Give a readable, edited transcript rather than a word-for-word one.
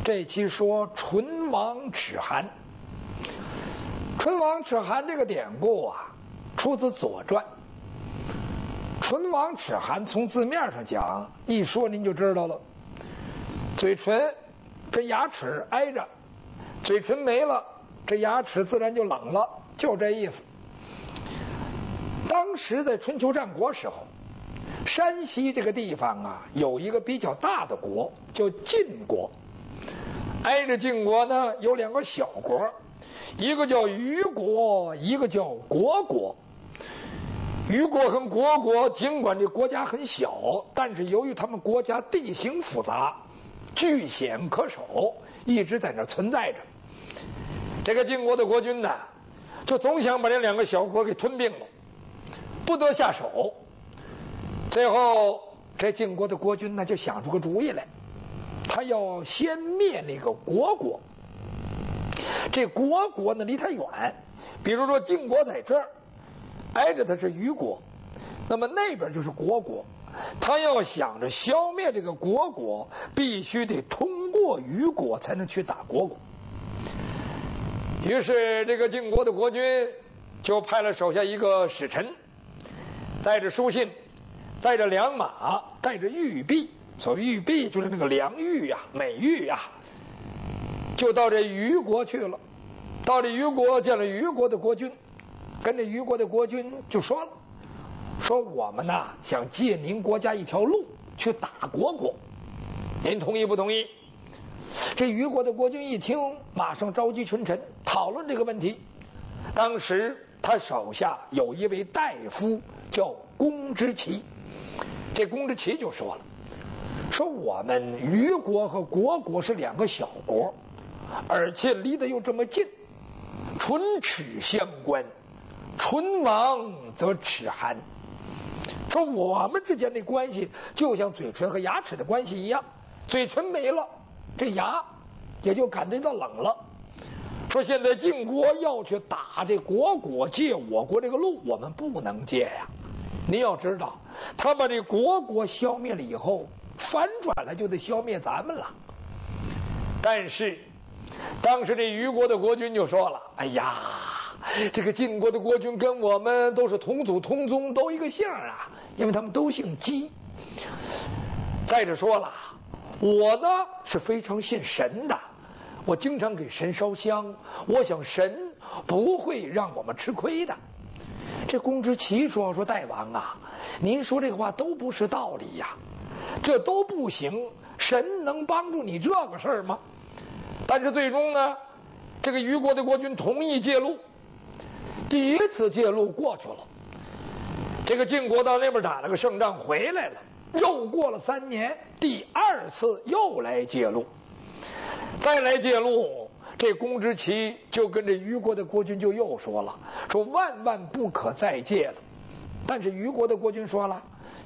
这期说唇亡齿寒。唇亡齿寒这个典故啊，出自《左传》。唇亡齿寒从字面上讲，一说您就知道了，嘴唇跟牙齿挨着，嘴唇没了，这牙齿自然就冷了，就这意思。当时在春秋战国时候，山西这个地方啊，有一个比较大的国叫晋国，挨着晋国呢有两个小国，一个叫虞国，一个叫虢国。虞国和虢国尽管这国家很小，但是由于他们国家地形复杂，据险可守，一直在那存在着。这个晋国的国君呢，就总想把这两个小国给吞并了，不得下手。最后这晋国的国君呢，就想出个主意来，他要先灭那个虢国。这虢国呢离他远，比如说晋国在这儿，挨着他是虞国，那么那边就是虢国。他要想着消灭这个虢国，必须得通过虞国才能去打虢国。于是这个晋国的国君就派了手下一个使臣，带着书信，带着良马，带着玉璧。所谓玉璧就是那个良玉呀、美玉呀，就到这虞国去了。到这虞国见了虞国的国君，跟这虞国的国君就说了，说我们呢想借您国家一条路去打虢国，您同意不同意？这虞国的国君一听，马上召集群臣讨论这个问题。当时他手下有一位大夫叫公之奇，这公之奇就说了，说我们虞国和虢国是两个小国，而且离得又这么近，唇齿相关，唇亡则齿寒。说我们之间的关系就像嘴唇和牙齿的关系一样，嘴唇没了，这牙也就感觉到冷了。说现在晋国要去打这虢国，借我国这个路，我们不能借呀。您要知道，他把这虢国消灭了以后，反转来就得消灭咱们了。但是当时这虞国的国君就说了，哎呀，这个晋国的国君跟我们都是同祖同宗，都一个姓啊，因为他们都姓姬。再者说了，我呢是非常信神的，我经常给神烧香，我想神不会让我们吃亏的。这公之奇说大王啊，您说这个话都不是道理呀，这都不行，神能帮助你这个事儿吗？但是最终呢，这个虞国的国君同意借路。第一次借路过去了，这个晋国到那边打了个胜仗回来了，又过了3年，第二次又来借路。再来借路，这公之奇就跟这虞国的国君就又说了，说万万不可再借了。但是虞国的国君说了，